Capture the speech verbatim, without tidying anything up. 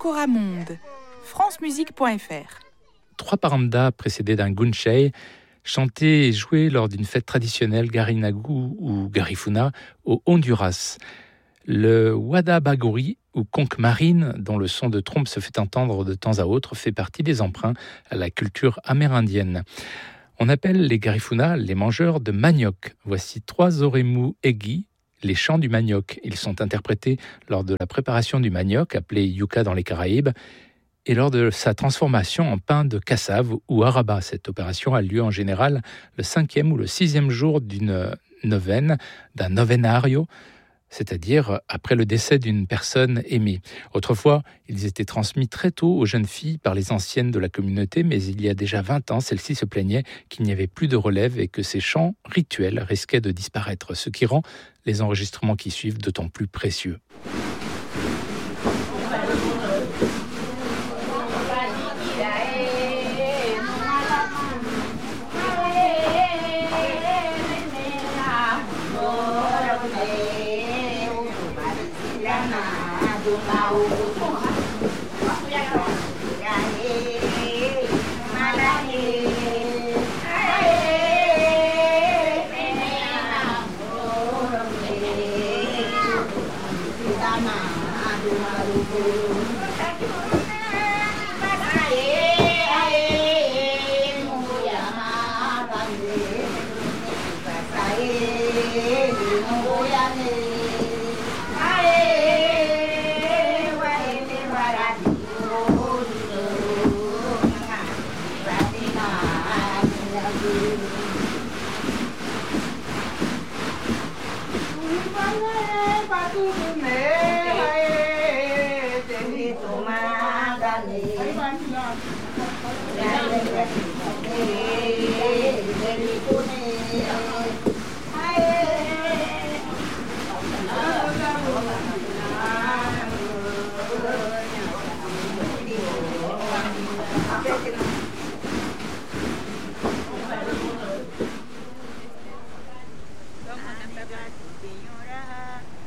Coramonde, francemusique point f r. Trois parandas précédés d'un gunchei, chantés et joués lors d'une fête traditionnelle Garinagu ou Garifuna au Honduras. Le Wada Baguri ou conque marine, dont le son de trompe se fait entendre de temps à autre, fait partie des emprunts à la culture amérindienne. On appelle les Garifuna les mangeurs de manioc. Voici trois oremu egi, les chants du manioc. Ils sont interprétés lors de la préparation du manioc, appelé yuca dans les Caraïbes, et lors de sa transformation en pain de cassave ou araba. Cette opération a lieu en général le cinquième ou le sixième jour d'une neuvaine, d'un novenario, c'est-à-dire après le décès d'une personne aimée. Autrefois, ils étaient transmis très tôt aux jeunes filles par les anciennes de la communauté, mais il y a déjà vingt ans, celles-ci se plaignaient qu'il n'y avait plus de relève et que ces chants rituels risquaient de disparaître, ce qui rend les enregistrements qui suivent d'autant plus précieux.